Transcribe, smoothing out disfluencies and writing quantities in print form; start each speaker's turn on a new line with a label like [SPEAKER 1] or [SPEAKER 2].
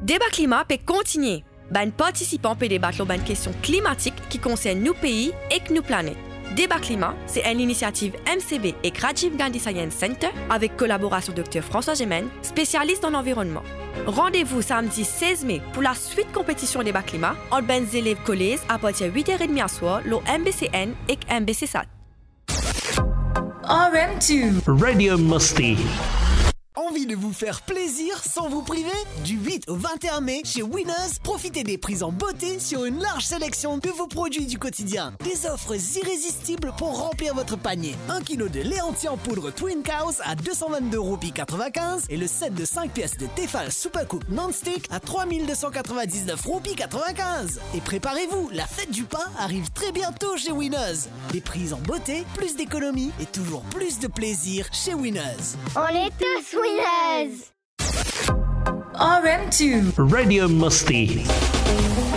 [SPEAKER 1] Débat climat peut continuer. Les participants peuvent débattre sur les questions climatiques qui concernent nos pays et nos planètes. Débat climat, c'est une initiative MCB et Rajiv Gandhi Science Center avec collaboration Dr François Gemène, spécialiste dans l'environnement. Rendez-vous samedi 16 mai pour la suite compétition débat climat entre les élèves collèges à partir de 8h30 à soir, le MBCN et MBCSAT.
[SPEAKER 2] RM2
[SPEAKER 3] Radio Musty.
[SPEAKER 4] Envie de vous faire plaisir sans vous priver? Du 8 au 21 mai, chez Winners, profitez des prix en beauté sur une large sélection de vos produits du quotidien. Des offres irrésistibles pour remplir votre panier. 1 kg de lait entier en poudre Twin Cows à 222,95 € et le set de 5 pièces de Tefal Supercook Non-Stick à 3299,95 €. Et préparez-vous, la fête du pain arrive très bientôt chez Winners. Des prix en beauté, plus d'économie et toujours plus de plaisir chez Winners.
[SPEAKER 5] On est tous Winners!
[SPEAKER 2] RM2
[SPEAKER 3] Radio Musty.